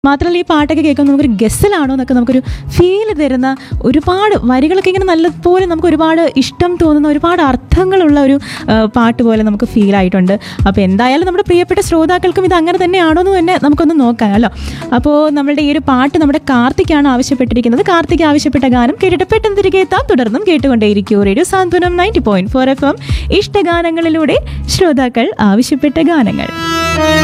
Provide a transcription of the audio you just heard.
മാത്രമല്ല ഈ പാട്ടൊക്കെ കേൾക്കുമ്പോൾ നമുക്കൊരു ഗസലാണോ എന്നൊക്കെ നമുക്കൊരു ഫീൽ തരുന്ന ഒരുപാട് വരികളൊക്കെ ഇങ്ങനെ നല്ലപോലെ നമുക്ക് ഒരുപാട് ഇഷ്ടം തോന്നുന്ന ഒരുപാട് അർത്ഥങ്ങളുള്ള ഒരു പാട്ട് പോലെ നമുക്ക് ഫീൽ ആയിട്ടുണ്ട്. അപ്പോൾ എന്തായാലും നമ്മുടെ പ്രിയപ്പെട്ട ശ്രോതാക്കൾക്കും ഇത് അങ്ങനെ തന്നെയാണോ എന്ന് തന്നെ നമുക്കൊന്ന് നോക്കാമല്ലോ. അപ്പോൾ നമ്മളുടെ ഈ ഒരു പാട്ട് നമ്മുടെ കാർത്തിക്കാണ് ആവശ്യപ്പെട്ടിരിക്കുന്നത്. കാർത്തിക് ആവശ്യപ്പെട്ട ഗാനം കേട്ടിട്ട് പെട്ടെന്ന് തിരികെ എത്താം. തുടർന്നും കേട്ടുകൊണ്ടേയിരിക്കൂ റേഡിയോ സാന്ത്വനം 90.4 FM. ഇഷ്ടഗാനങ്ങളിലൂടെ ശ്രോതാക്കൾ ആവശ്യപ്പെട്ട ഗാനങ്ങൾ.